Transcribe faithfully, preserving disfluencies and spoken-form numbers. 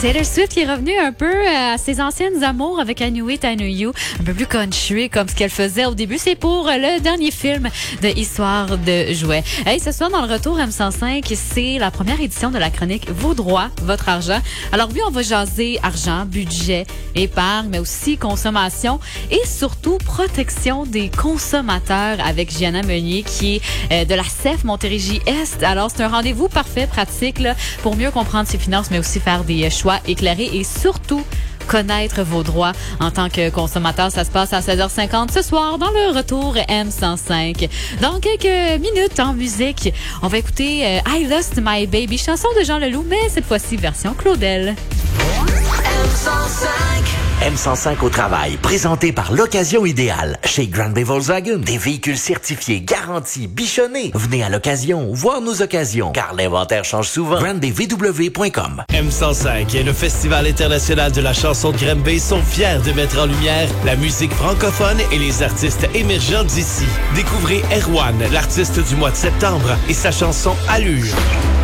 Taylor Swift qui est revenue un peu à ses anciennes amours avec I Knew It, I Knew You, un peu plus country comme ce qu'elle faisait au début. C'est pour le dernier film de Histoire de jouets. Hey, ce soir dans le retour M cent cinq, c'est la première édition de la chronique Vos droits, votre argent. Alors oui, on va jaser argent, budget, épargne, mais aussi consommation et surtout protection des consommateurs avec Gianna Meunier qui est euh, de la C E F Montérégie-Est. Alors c'est un rendez-vous parfait, pratique là, pour mieux comprendre ses finances, mais aussi faire des choix éclairés et surtout connaître vos droits en tant que consommateur. Ça se passe à seize heures cinquante ce soir dans le retour M cent cinq. Dans quelques minutes en musique, on va écouter euh, I Lost My Baby, chanson de Jean Leloup, mais cette fois-ci version Claudel. M cent cinq. M cent cinq au travail, présenté par l'Occasion Idéale. Chez Grand Bay Volkswagen, des véhicules certifiés, garantis, bichonnés. Venez à l'Occasion, voir nos occasions, car l'inventaire change souvent. grand bay v w point com. M cent cinq et le Festival international de la chanson de Granby sont fiers de mettre en lumière la musique francophone et les artistes émergents d'ici. Découvrez Erwan, l'artiste du mois de septembre, et sa chanson Allure.